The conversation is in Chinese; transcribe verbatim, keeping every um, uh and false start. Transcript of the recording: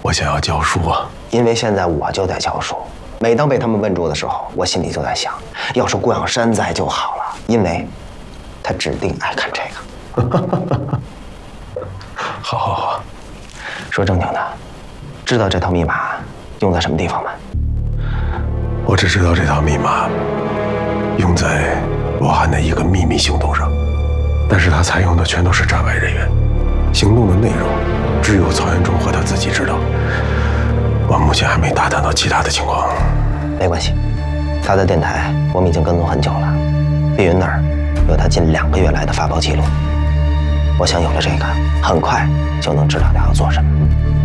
我想要教书啊。 因为现在我就在教书，每当被他们问住的时候，我心里就在想，要是顾养山在就好了，因为他指定爱看这个。 好好好， 说正经的，知道这套密码用在什么地方吗？ 我只知道这套密码用在罗汉的一个秘密行动上，但是他采用的全都是战外人员，行动的内容只有曹元忠和他自己知道。我目前还没打探到其他的情况。 没关系，他的电台我们已经跟踪很久了，碧云那儿有他近两个月来的发报记录。我想有了这个，很快就能知道他要做什么。